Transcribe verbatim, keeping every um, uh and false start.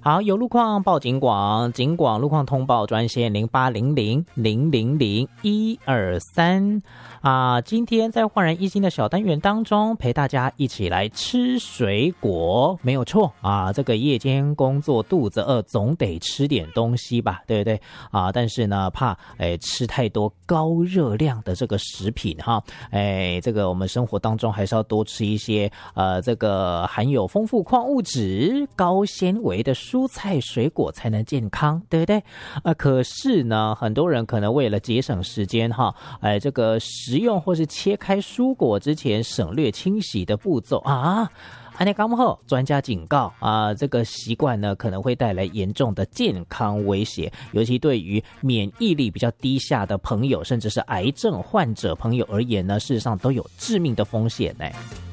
好，有路况报警广，警广路况通报专线零八零零零零零一二三啊。今天在焕然一新的小单元当中，陪大家一起来吃水果，没有错啊。这个夜间工作肚子饿，总得吃点东西吧，对不对啊？但是呢，怕哎吃太多高热量的这个食品哈，哎，这个我们生活当中还是要多吃一些呃这个含有丰富矿物质、高纤维的蔬菜水果才能健康，对不对？呃，可是呢，很多人可能为了节省时间哈，哎，这个食用或是切开蔬果之前省略清洗的步骤啊。安内刚好，专家警告啊，这个习惯呢可能会带来严重的健康威胁，尤其对于免疫力比较低下的朋友，甚至是癌症患者朋友而言呢，事实上都有致命的风险呢。